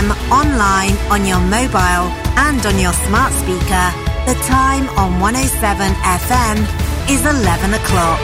FM, online, on your mobile and on your smart speaker. The time on 107 FM is 11 o'clock.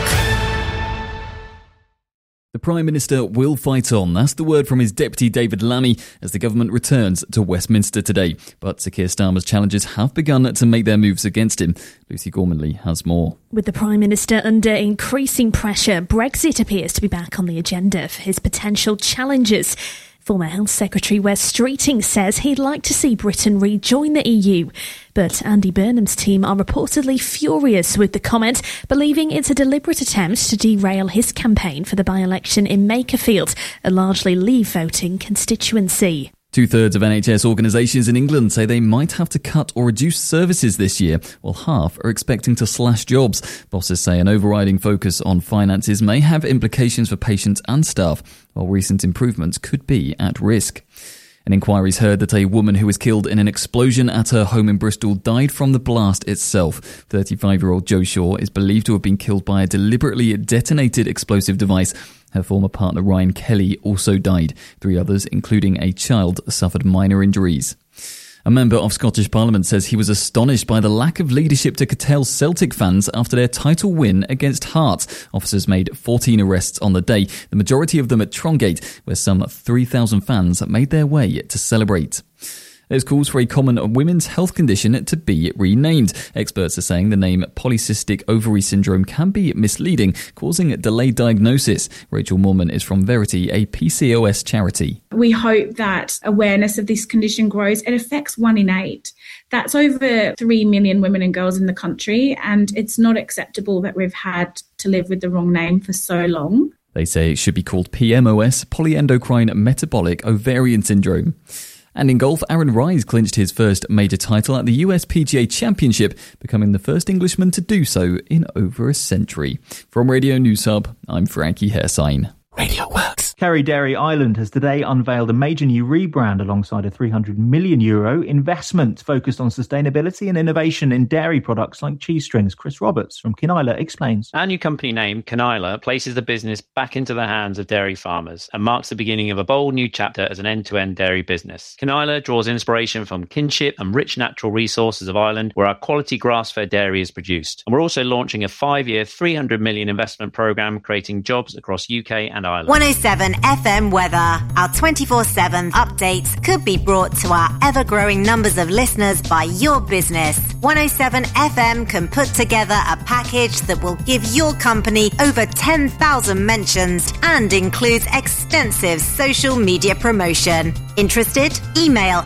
The Prime Minister will fight on. That's the word from his deputy David Lammy as the government returns to Westminster today. But Sir Keir Starmer's challengers have begun to make their moves against him. Lucy Gormanley has more. With the Prime Minister under increasing pressure, Brexit appears to be back on the agenda for his potential challengers. Former Health Secretary Wes Streeting says he'd like to see Britain rejoin the EU. But Andy Burnham's team are reportedly furious with the comment, believing it's a deliberate attempt to derail his campaign for the by-election in Makerfield, a largely Leave voting constituency. 2/3 of NHS organisations in England say they might have to cut or reduce services this year, while half are expecting to slash jobs. Bosses say an overriding focus on finances may have implications for patients and staff, while recent improvements could be at risk. An inquiry's heard that a woman who was killed in an explosion at her home in Bristol died from the blast itself. 35-year-old Jo Shaw is believed to have been killed by a deliberately detonated explosive device. Her former partner Ryan Kelly also died. 3 others, including a child, suffered minor injuries. A member of Scottish Parliament says he was astonished by the lack of leadership to curtail Celtic fans after their title win against Hearts. Officers made 14 arrests on the day, the majority of them at Trongate, where some 3,000 fans made their way to celebrate. There's calls for a common women's health condition to be renamed. Experts are saying the name polycystic ovary syndrome can be misleading, causing delayed diagnosis. Rachel Moorman is from Verity, a PCOS charity. We hope that awareness of this condition grows. It affects 1 in 8. That's over 3 million women and girls in the country, and it's not acceptable that we've had to live with the wrong name for so long. They say it should be called PMOS, polyendocrine metabolic ovarian syndrome. And in golf, Aaron Rise clinched his first major title at the US PGA Championship, becoming the first Englishman to do so in over a century. From Radio News Hub, I'm Frankie Hairsign. Radio Works. Kerry Dairy Ireland has today unveiled a major new rebrand alongside a €300 million investment focused on sustainability and innovation in dairy products like cheese strings. Chris Roberts from Kenila explains. Our new company name, Kenila, places the business back into the hands of dairy farmers and marks the beginning of a bold new chapter as an end-to-end dairy business. Kenila draws inspiration from kinship and rich natural resources of Ireland, where our quality grass-fed dairy is produced. And we're also launching a 5-year, £300 million investment programme, creating jobs across UK and Ireland. 107 FM weather. Our 24/7 updates could be brought to our ever-growing numbers of listeners by your business. 107 FM can put together a package that will give your company over 10,000 mentions and includes extensive social media promotion. Interested? Email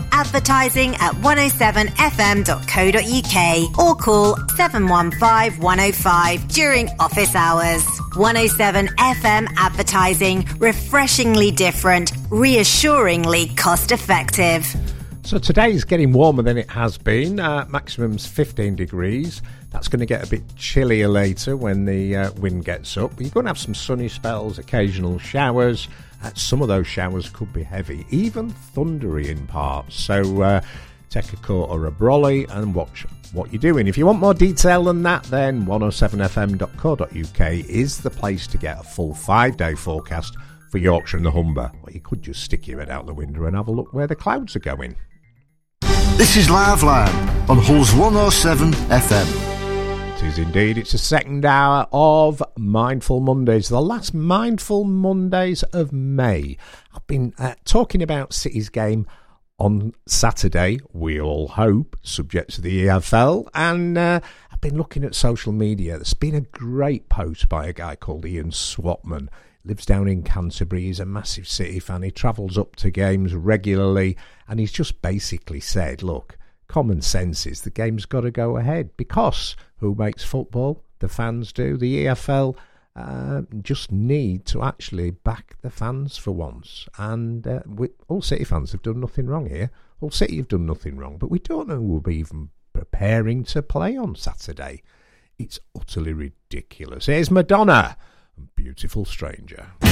advertising@107fm.co.uk or call 715 105 during office hours. 107 FM advertising, refreshingly different, reassuringly cost-effective. So today's getting warmer than it has been. Maximum's 15 degrees. That's going to get a bit chillier later when the wind gets up. But you're going to have some sunny spells, occasional showers. Some of those showers could be heavy, even thundery in parts. So take a coat or a brolly and watch what you're doing. If you want more detail than that, then 107fm.co.uk is the place to get a full 5-day forecast for Yorkshire and the Humber. Or you could just stick your head out the window and have a look where the clouds are going. This is Live Line on Hulls 107 FM. It is indeed. It's the second hour of Mindful Mondays, the last Mindful Mondays of May. I've been talking about City's game on Saturday, we all hope, subject to the EFL, and I've been looking at social media. There's been a great post by a guy called Ian Swatman. Lives down in Canterbury. He's a massive City fan. He travels up to games regularly, and he's just basically said, look, common sense is the game's got to go ahead, because who makes football? The fans do. The EFL just need to actually back the fans for once. And all City fans have done nothing wrong here. All City have done nothing wrong, but we don't know who will be even preparing to play on Saturday. It's utterly ridiculous. Here's Madonna, Beautiful Stranger.